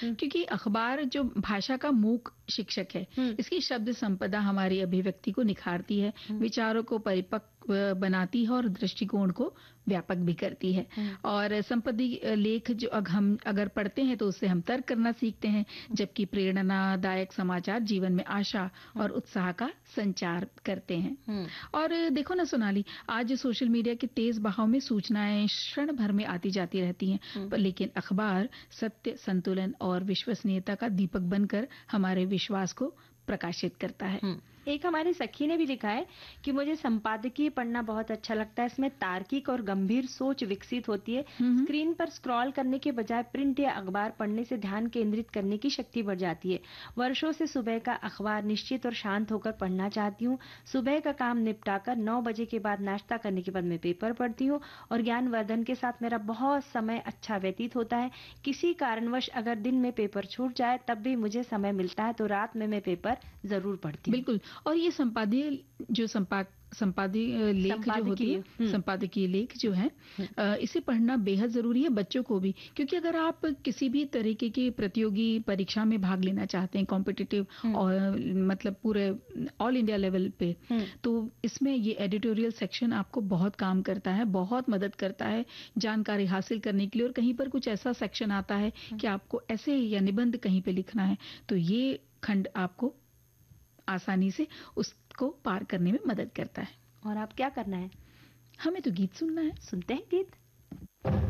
क्योंकि अखबार जो भाषा का मूक शिक्षक है, इसकी शब्द संपदा हमारी अभिव्यक्ति को निखारती है, विचारों को परिपक्व बनाती है और दृष्टिकोण को व्यापक भी करती है। और संपादकीय लेख जो हम अगर पढ़ते हैं तो उससे हम तर्क करना सीखते हैं, जबकि प्रेरणादायक समाचार जीवन में आशा और उत्साह का संचार करते हैं। और देखो ना सोनाली, आज सोशल मीडिया के तेज बहाव में सूचनाएं क्षण भर में आती जाती रहती हैं, लेकिन अखबार सत्य, संतुलन और विश्वसनीयता का दीपक बनकर हमारे विश्वास को प्रकाशित करता है। एक हमारी सखी ने भी लिखा है कि मुझे संपादकीय पढ़ना बहुत अच्छा लगता है। इसमें तार्किक और गंभीर सोच विकसित होती है। स्क्रीन पर स्क्रॉल करने के बजाय प्रिंट या अखबार पढ़ने से ध्यान केंद्रित करने की शक्ति बढ़ जाती है। वर्षों से सुबह का अखबार निश्चित और शांत होकर पढ़ना चाहती हूँ। सुबह का काम निपटाकर 9 बजे के बाद नाश्ता करने के बाद मैं पेपर पढ़ती हूँ और ज्ञानवर्धन के साथ मेरा बहुत समय अच्छा व्यतीत होता है। किसी कारणवश अगर दिन में पेपर छूट जाए तब भी मुझे समय मिलता है तो रात में मैं पेपर जरूर पढ़ती हूँ। बिल्कुल। और ये संपादकीय लेख जो होती है, संपादकीय लेख जो है, इसे पढ़ना बेहद जरूरी है बच्चों को भी, क्योंकि अगर आप किसी भी तरीके की प्रतियोगी परीक्षा में भाग लेना चाहते हैं, कॉम्पिटिटिव और मतलब पूरे ऑल इंडिया लेवल पे, तो इसमें ये एडिटोरियल सेक्शन आपको बहुत काम करता है, बहुत मदद करता है जानकारी हासिल करने के लिए। और कहीं पर कुछ ऐसा सेक्शन आता है कि आपको ऐसे या निबंध कहीं पे लिखना है, तो ये खंड आपको आसानी से उसको पार करने में मदद करता है। और आप क्या करना है? हमें तो गीत सुनना है। सुनते हैं गीत।